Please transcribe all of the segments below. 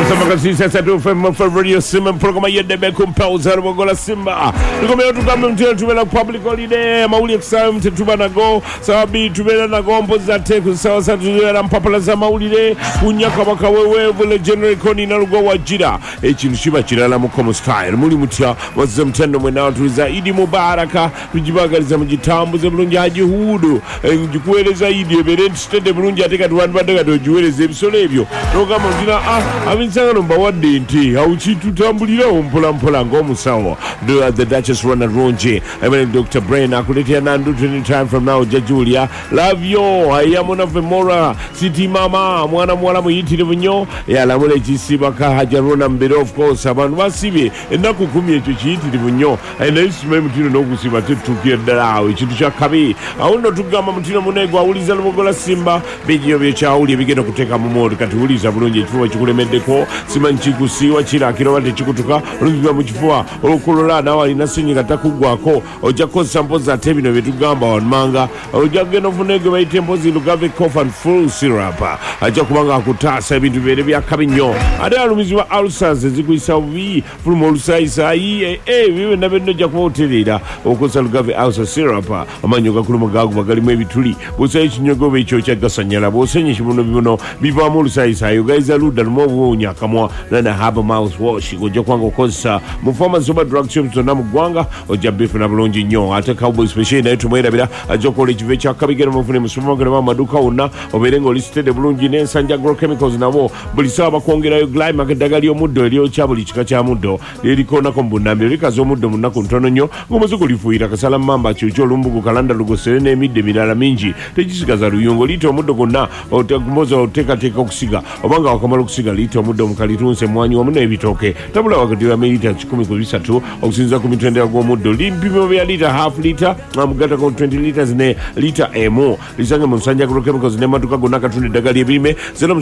Kasisa Satu for Radio Simba Programa Yedebe Kumpauza Rubogola Simba. Tukomea tukame mtila tumela public holiday mauli kusawa mtetuba na go sababi tumela na gombo za teku sawa sa tuwela mpapala za maulide unyaka waka wewe vule general koni na lugo wajira nushiba chirala mukomo style muli mutia waziza mtendo mwenao tuliza Idi Mubaraka tujibagaliza mjitambu ze mlungi haji hudu njikuwele za Idi eberenti stende mlungi ateka tuwanu badaka tujuwele ze msolebyo nukama mtina avinsanga numba wadde nti auchitu tambulira mpola ngomusawo the Duchess Rona Ronje Dr. Brain akuletea nandu any time from now Jajulia love yo ayamona femora city mama mwana muyitire bunyo yalamule kisibaka hajarona mbere of course abantu basibe ennaku 10 ekyo kiyitire bunyo naisime mutino nokusiba tetukira ddala ekintu kyakabi awuno tugamba mutino munego awuliza Lubogola Simba bijiyo byekyawuli ebigenda kuteeka mu mood kati uliza bulungi ekifuba kikulemeddeko simanyi kikusiiwa kirakira wadde kikutuka oluvibwa mu kifuba olukolola nawe alina senyiga takugwako ojja kukozesa mpozi ate bino byetugamba wanmanga ojja kugenda ofuna egwe bayita empozi Lugave cough and full syrup ajja kubanga akutaasa ebintu byere byakabi nnyo ate alumizibwa ulcers zikuyisa bubi fuluma olusaayisayi bibe nabyo ojja kuba otereera okozesa Lugave ulcer syrup amanyo gakuluma gago galimu ebituli bw'osaayo ekinyogoba ekyo kyagasanyala bw'osenya ekibuno bibuno bivaamu olusaayisayi ogayiza ludda lumu obuwunya akamwa nana haba mouthwash ojja kubanga okozesa mu pharmacy oba drug shops zonna mu ggwanga ojja bifuna bulungi nnyo ate cowboy special naye tumwerabira ajja okukola ekiva ekyakabigero mufune mu supermarket oba amaduuka wonna obeere ng'olisitedde bulungi n'ensanja agrochemicals nabo buli ssaawa bakwongerayo glymac eddagala ly'omuddo eryokya buli kika kya muddo lyerikonako mu bunnambiro likaza omuddo mu nnaku ntono nnyo ng'omuzigo lifuuyira kasala mamba kyokyo olumbugu kalanda lugosere n'emidde emirala mingi tegisigaza luyungo liita omuddo gonna otegumoza oteekateeka okusiga obanga wakamala okusiga liita omuddo mukalitunse mwanyi wamu n'ebitooke tabula wakati wa milita 103 okusinza ku mitendera gw'omuddo limpimo bya lita half lita mugatako 20 liters ne lita emu lisange mu nsanja agrochemicals n'emaduka gonna akatunda eddagala ly'ebirime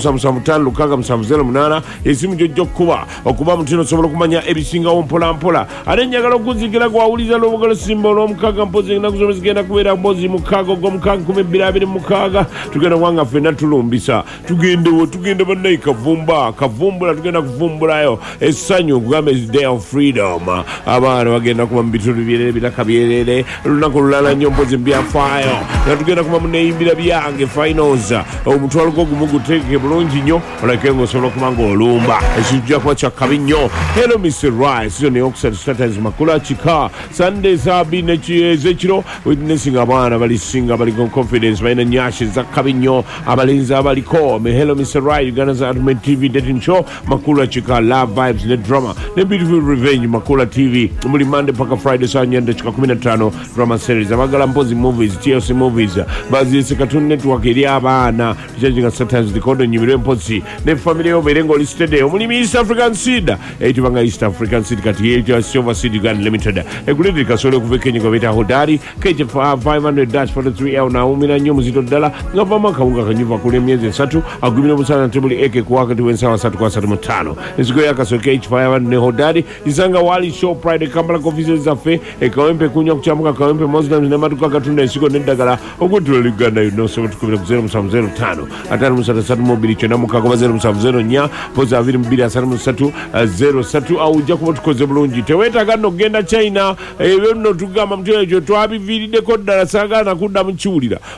0775 esimu gyojja okuba mutino osobola okumanya ebisingawo mpolampola ate njagala okuzigira gwawuliza Lubogola Simba olw'omukaaga mpozi ennaku zombi zigenda kubeera mpozi mukaaga ogw'omukaaga 2026 tugenda kubanga ffenna tulumbisa tugende bannaye kavumbula tugenda kuvumbulayo essanyu okugamba day of freedom abaana bagenda kuba mu bitundu byerere bitaka byerere olunaku olulala nnyo mpozi mbyafaayo nga tugenda kuba muneeyimbira byange finals omutwalo gwogumu guteekeke bulungi nnyo olake ng'osobola okuba ng'olumba ekintu kija kuba kyakabi nnyo hello Mr. Rice season eyokusatu starters makula kika sunday saa 2 ez'ekiro witnessing abaana balisinga baliko confidence balina nyashe zakabi nnyo abalenzi abaliko hello Mr. Rice Uganda's ultimate TV dating show makula kika love vibes ne drama ne beautiful revenge makula TV muli Monday paka Friday saa 4:15 drama series abagala mpozi movies TLC movies bazise Cartoon Network eri abaana tukyajinga starters dikodo nyimirwe mpozi ne family oberengo listed omuli East African Seed etubanga East African Seed kati yetu Silver Seed Uganda Limited egulidi kasole okuva Kenya ngo beta hodari keje 500 dash for 3L na umina nnyo muzito ddala nga vama kawunga kanyuva kuli emyezi 3 agumina busana tebuli eke kuwakati wensawa 3:35 eziko yakasoke H5 ne hodari isanga wali show pride Kampala offices zaffe ekawempe kunya kuchamuka kawempe Muslims ne maduka gatunda ensiko n'eddagala okutula Uganda yunoso tukubira ku 0705 atano musatu mobili chona mukago 0704 poza 2233 03 au ujja kuba tukoze bulungi tewetaga no genda China ebyo no tugamba mutyo ekyo twabivirideko ddala sagana kudda mu kiwulira